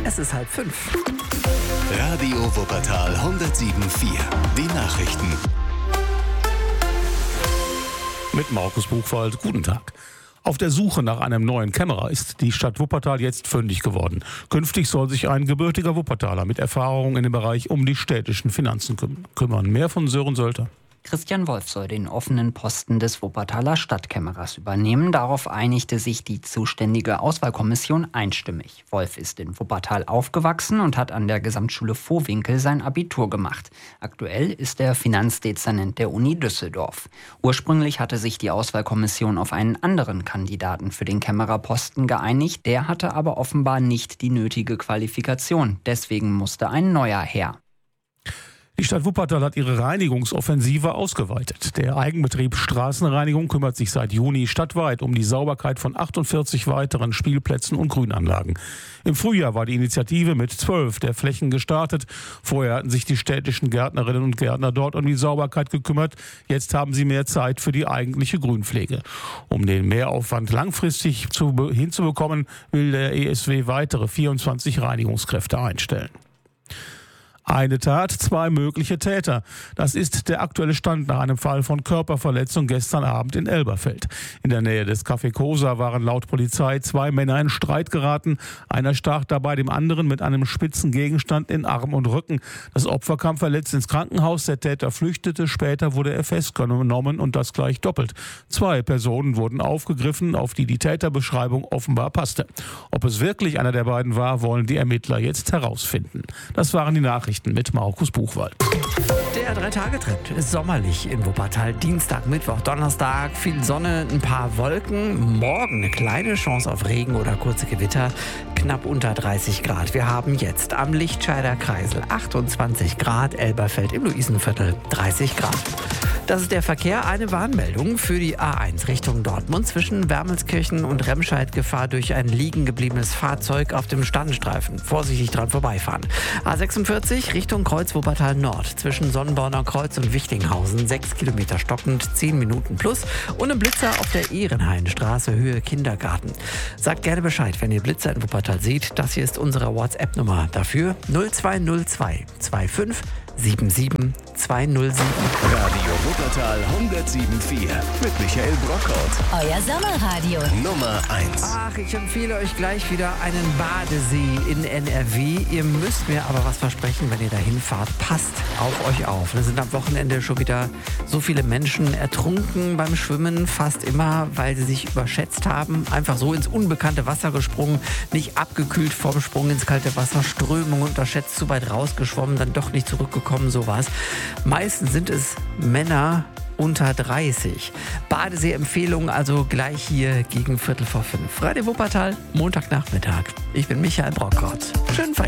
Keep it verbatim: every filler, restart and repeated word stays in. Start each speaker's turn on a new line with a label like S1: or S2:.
S1: Es ist halb fünf.
S2: Radio Wuppertal hundertsieben Komma vier. Die Nachrichten.
S3: Mit Markus Buchwald. Guten Tag. Auf der Suche nach einem neuen Kämmerer ist die Stadt Wuppertal jetzt fündig geworden. Künftig soll sich ein gebürtiger Wuppertaler mit Erfahrung in dem Bereich um die städtischen Finanzen küm- kümmern. Mehr von Sören Sölter.
S4: Christian Wolf soll den offenen Posten des Wuppertaler Stadtkämmerers übernehmen. Darauf einigte sich die zuständige Auswahlkommission einstimmig. Wolf ist in Wuppertal aufgewachsen und hat an der Gesamtschule Vohwinkel sein Abitur gemacht. Aktuell ist er Finanzdezernent der Uni Düsseldorf. Ursprünglich hatte sich die Auswahlkommission auf einen anderen Kandidaten für den Kämmererposten geeinigt. Der hatte aber offenbar nicht die nötige Qualifikation. Deswegen musste ein neuer her.
S3: Die Stadt Wuppertal hat ihre Reinigungsoffensive ausgeweitet. Der Eigenbetrieb Straßenreinigung kümmert sich seit Juni stadtweit um die Sauberkeit von achtundvierzig weiteren Spielplätzen und Grünanlagen. Im Frühjahr war die Initiative mit zwölf der Flächen gestartet. Vorher hatten sich die städtischen Gärtnerinnen und Gärtner dort um die Sauberkeit gekümmert. Jetzt haben sie mehr Zeit für die eigentliche Grünpflege. Um den Mehraufwand langfristig zu, hinzubekommen, will der E S W weitere vierundzwanzig Reinigungskräfte einstellen. Eine Tat, zwei mögliche Täter. Das ist der aktuelle Stand nach einem Fall von Körperverletzung gestern Abend in Elberfeld. In der Nähe des Café Cosa waren laut Polizei zwei Männer in Streit geraten. Einer stach dabei dem anderen mit einem spitzen Gegenstand in Arm und Rücken. Das Opfer kam verletzt ins Krankenhaus. Der Täter flüchtete. Später wurde er festgenommen und das gleich doppelt. Zwei Personen wurden aufgegriffen, auf die die Täterbeschreibung offenbar passte. Ob es wirklich einer der beiden war, wollen die Ermittler jetzt herausfinden. Das waren die Nachrichten mit Markus Buchwald.
S1: Der Drei-Tage-Trend ist sommerlich in Wuppertal. Dienstag, Mittwoch, Donnerstag, viel Sonne, ein paar Wolken. Morgen eine kleine Chance auf Regen oder kurze Gewitter. Knapp unter dreißig Grad. Wir haben jetzt am Lichtscheider Kreisel achtundzwanzig Grad, Elberfeld im Luisenviertel dreißig Grad. Das ist der Verkehr. Eine Warnmeldung für die A eins Richtung Dortmund zwischen Wermelskirchen und Remscheid. Gefahr durch ein liegen gebliebenes Fahrzeug auf dem Standstreifen. Vorsichtig dran vorbeifahren. A sechsundvierzig Richtung Kreuz Wuppertal Nord zwischen Sonnenborner Kreuz und Wichtinghausen. sechs Kilometer stockend, zehn Minuten plus. Und ein Blitzer auf der Ehrenhainstraße Höhe Kindergarten. Sagt gerne Bescheid, wenn ihr Blitzer in Wuppertal seht. Das hier ist unsere WhatsApp-Nummer. Dafür null zwei null zwei zwei fünf sieben sieben zwei null sieben.
S2: Radio Wuppertal hundertsieben Komma vier mit Michael Brockhaus.
S5: Euer Sommerradio.
S2: Nummer eins.
S1: Ach, ich empfehle euch gleich wieder einen Badesee in N R W. Ihr müsst mir aber was versprechen, wenn ihr dahin fahrt. Passt auf euch auf. Es sind am Wochenende schon wieder so viele Menschen ertrunken beim Schwimmen. Fast immer, weil sie sich überschätzt haben. Einfach so ins unbekannte Wasser gesprungen. Nicht abgekühlt vom Sprung ins kalte Wasser. Strömung unterschätzt, zu weit rausgeschwommen, dann doch nicht zurückgekommen. Sowas. Meistens sind es Männer unter dreißig. Badesee-Empfehlung also gleich hier gegen Viertel vor fünf. Radio Wuppertal, Montagnachmittag. Ich bin Michael Brockhaus. Schönen Feierabend.